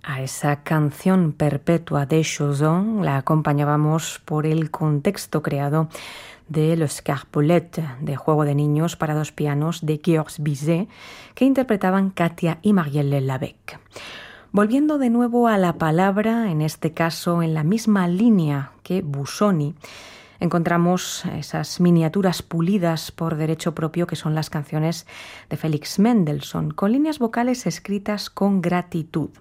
A esa canción perpetua de Chausson la acompañábamos por el contexto creado de Les Carpollettes, de juego de niños para dos pianos de Georges Bizet, que interpretaban Katia y Marielle Labec. Volviendo de nuevo a la palabra, en este caso en la misma línea que Busoni, encontramos esas miniaturas pulidas por derecho propio que son las canciones de Félix Mendelssohn, con líneas vocales escritas con gratitud.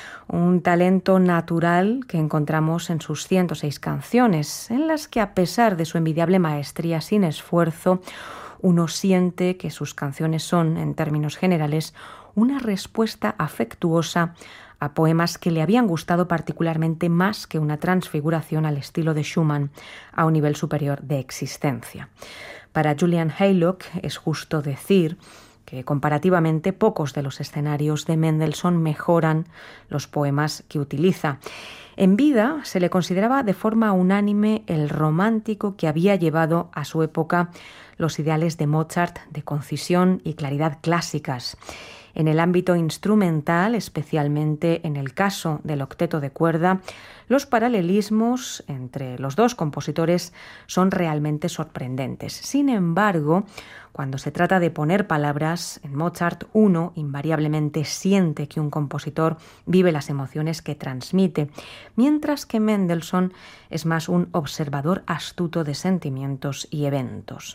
Un talento natural que encontramos en sus 106 canciones, en las que a pesar de su envidiable maestría sin esfuerzo, uno siente que sus canciones son, en términos generales, una respuesta afectuosa a poemas que le habían gustado particularmente más que una transfiguración al estilo de Schumann a un nivel superior de existencia. Para Julian Haylock es justo decir que comparativamente pocos de los escenarios de Mendelssohn mejoran los poemas que utiliza. En vida se le consideraba de forma unánime el romántico que había llevado a su época los ideales de Mozart de concisión y claridad clásicas. En el ámbito instrumental, especialmente en el caso del octeto de cuerda, los paralelismos entre los dos compositores son realmente sorprendentes. Sin embargo, cuando se trata de poner palabras, en Mozart uno invariablemente siente que un compositor vive las emociones que transmite, mientras que Mendelssohn es más un observador astuto de sentimientos y eventos.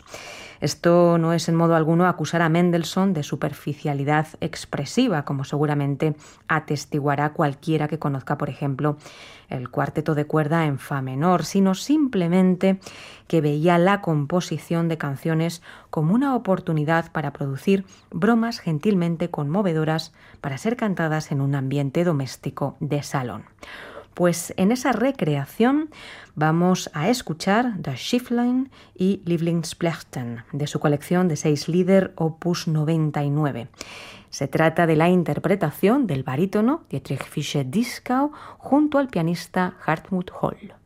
Esto no es en modo alguno acusar a Mendelssohn de superficialidad expresiva, como seguramente atestiguará cualquiera que conozca, por ejemplo, el cuarteto de cuerda en fa menor, sino simplemente que veía la composición de canciones como una oportunidad para producir bromas gentilmente conmovedoras para ser cantadas en un ambiente doméstico de salón. Pues en esa recreación vamos a escuchar Das Schifflein y Lieblingsplechten de su colección de 6 Lieder opus 99. Se trata de la interpretación del barítono Dietrich Fischer-Dieskau junto al pianista Hartmut Holl.